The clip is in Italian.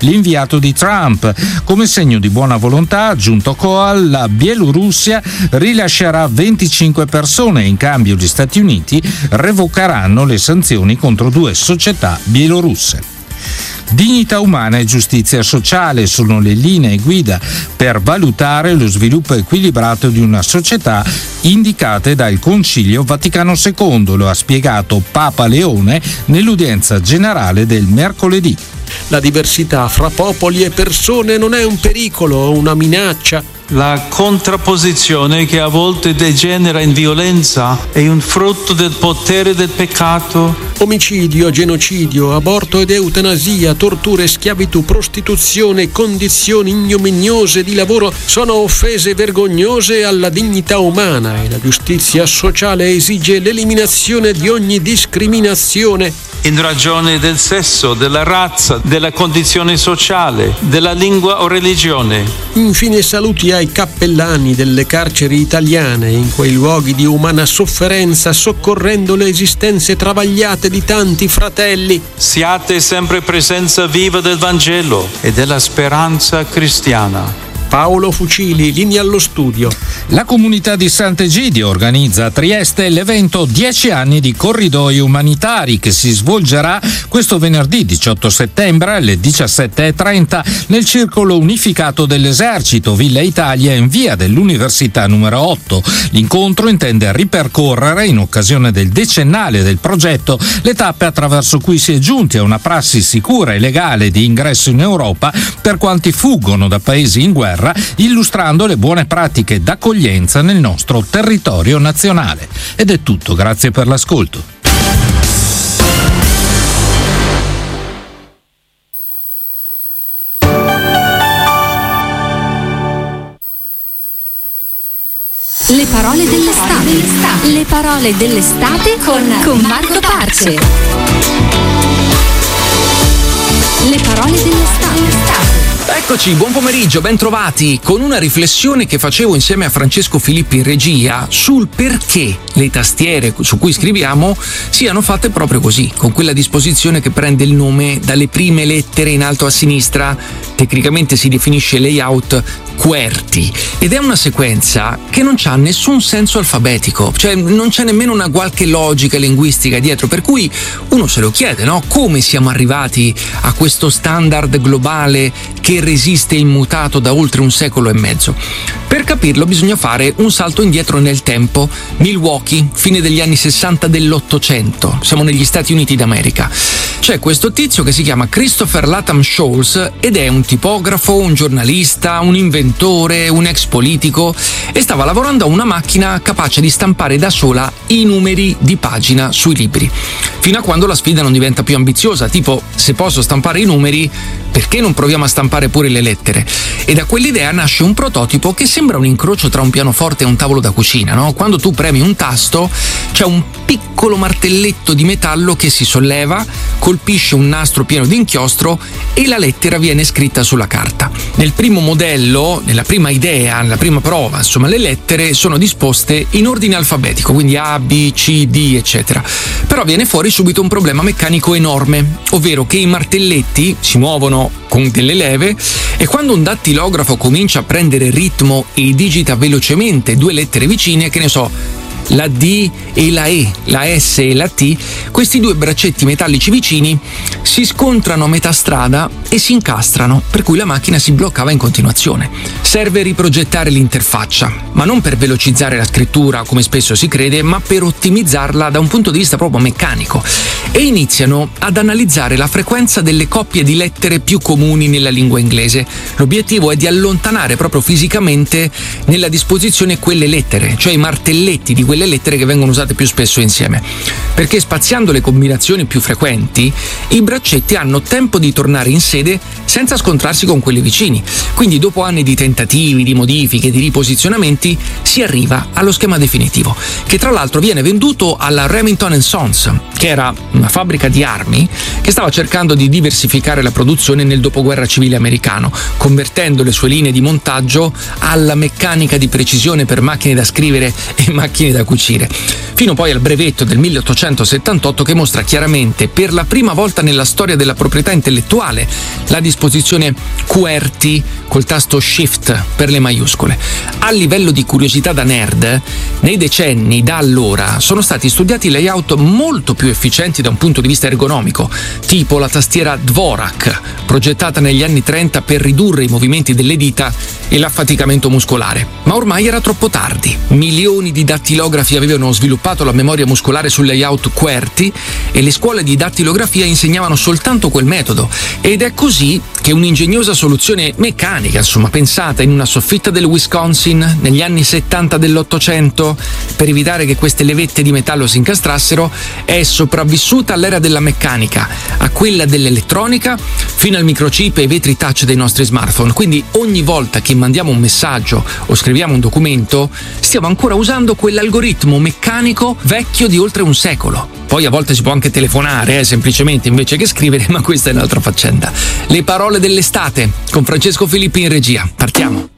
l'inviato di Trump. Come segno di buona volontà, aggiunto Koal, la Bielorussia rilascerà 25 persone e in cambio gli Stati Uniti revocheranno le sanzioni contro 2 società bielorusse. Dignità umana e giustizia sociale sono le linee guida per valutare lo sviluppo equilibrato di una società indicate dal Concilio Vaticano II, lo ha spiegato Papa Leone nell'udienza generale del mercoledì. La diversità fra popoli e persone non è un pericolo o una minaccia. La contrapposizione che a volte degenera in violenza è un frutto del potere del peccato. Omicidio, genocidio, aborto ed eutanasia, torture, schiavitù, prostituzione, condizioni ignominiose di lavoro sono offese vergognose alla dignità umana e la giustizia sociale esige l'eliminazione di ogni discriminazione. In ragione del sesso, della razza, della condizione sociale, della lingua o religione. Infine saluti ai cappellani delle carceri italiane in quei luoghi di umana sofferenza, soccorrendo le esistenze travagliate di tanti fratelli. Siate sempre presenza viva del Vangelo e della speranza cristiana. Paolo Fucili, linea allo studio. La comunità di Sant'Egidio organizza a Trieste l'evento 10 anni di corridoi umanitari che si svolgerà questo venerdì 18 settembre alle 17:30 nel Circolo Unificato dell'Esercito, Villa Italia in via dell'Università numero 8. L'incontro intende ripercorrere, in occasione del decennale del progetto, le tappe attraverso cui si è giunti a una prassi sicura e legale di ingresso in Europa per quanti fuggono da paesi in guerra, illustrando le buone pratiche d'accoglienza nel nostro territorio nazionale. Ed è tutto, grazie per l'ascolto. Le parole dell'estate. Le parole dell'estate con Marco Parce. Le parole dell'estate. Eccoci, buon pomeriggio, ben trovati, con una riflessione che facevo insieme a Francesco Filippi in regia sul perché le tastiere su cui scriviamo siano fatte proprio così, con quella disposizione che prende il nome dalle prime lettere in alto a sinistra. Tecnicamente si definisce layout QWERTY ed è una sequenza che non c'ha nessun senso alfabetico, cioè non c'è nemmeno una qualche logica linguistica dietro, per cui uno se lo chiede, no? Come siamo arrivati a questo standard globale che resiste immutato da oltre un secolo e mezzo? Per capirlo bisogna fare un salto indietro nel tempo. Milwaukee, fine degli anni 60 dell'800, siamo negli Stati Uniti d'America. C'è questo tizio che si chiama Christopher Latham Scholes ed è un tipografo, un giornalista, un inventore, un ex politico, e stava lavorando a una macchina capace di stampare da sola i numeri di pagina sui libri. Fino a quando la sfida non diventa più ambiziosa, tipo, se posso stampare i numeri, perché non proviamo a stampare pure le lettere? E da quell'idea nasce un prototipo che sembra un incrocio tra un pianoforte e un tavolo da cucina, no? Quando tu premi un tasto c'è un piccolo martelletto di metallo che si solleva, colpisce un nastro pieno di inchiostro e la lettera viene scritta sulla carta. Nel primo modello, nella prima idea, nella prima prova, insomma, le lettere sono disposte in ordine alfabetico, quindi A, B, C, D, eccetera. Però viene fuori subito un problema meccanico enorme, ovvero che i martelletti si muovono con delle leve e quando un dattilografo comincia a prendere ritmo e digita velocemente 2 lettere vicine, che ne so, la D e la E, la S e la T, questi 2 braccetti metallici vicini si scontrano a metà strada e si incastrano, per cui la macchina si bloccava in continuazione. Serve riprogettare l'interfaccia, ma non per velocizzare la scrittura come spesso si crede, ma per ottimizzarla da un punto di vista proprio meccanico. E iniziano ad analizzare la frequenza delle coppie di lettere più comuni nella lingua inglese. L'obiettivo è di allontanare proprio fisicamente nella disposizione quelle lettere, cioè i martelletti di quelle lettere che vengono usate più spesso insieme, perché spaziando le combinazioni più frequenti i braccetti hanno tempo di tornare in sede senza scontrarsi con quelli vicini. Quindi dopo anni di tentativi, di modifiche, di riposizionamenti si arriva allo schema definitivo, che tra l'altro viene venduto alla Remington & Sons, che era una fabbrica di armi che stava cercando di diversificare la produzione nel dopoguerra civile americano, convertendo le sue linee di montaggio alla meccanica di precisione per macchine da scrivere e macchine da cucire, fino poi al brevetto del 1878 che mostra chiaramente per la prima volta nella storia della proprietà intellettuale la disposizione disposizione QWERTY col tasto Shift per le maiuscole. A livello di curiosità da nerd, nei decenni da allora sono stati studiati layout molto più efficienti da un punto di vista ergonomico, tipo la tastiera Dvorak, progettata negli anni 30 per ridurre i movimenti delle dita e l'affaticamento muscolare. Ma ormai era troppo tardi. Milioni di dattilografi avevano sviluppato la memoria muscolare sul layout QWERTY e le scuole di dattilografia insegnavano soltanto quel metodo. Ed è così che un'ingegnosa soluzione meccanica, pensata in una soffitta del Wisconsin negli anni 70 dell'Ottocento per evitare che queste levette di metallo si incastrassero, è sopravvissuta all'era della meccanica, a quella dell'elettronica, fino al microchip e ai vetri touch dei nostri smartphone. Quindi ogni volta che mandiamo un messaggio o scriviamo un documento, stiamo ancora usando quell'algoritmo meccanico vecchio di oltre un secolo. Poi a volte si può anche telefonare, semplicemente, invece che scrivere, ma questa è un'altra faccenda. Le parole dell'estate con Francesco Filippi in regia. Partiamo.